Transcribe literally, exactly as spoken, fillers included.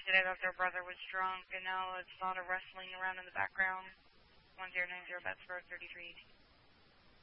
today that their brother was drunk, and now it's a lot of wrestling around in the background. one zero nine zero, Betsburg, thirty-three.